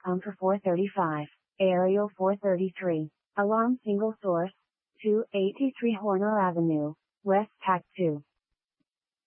for 435, aerial 433, alarm single source, 283 Horner Avenue, West Pack 2.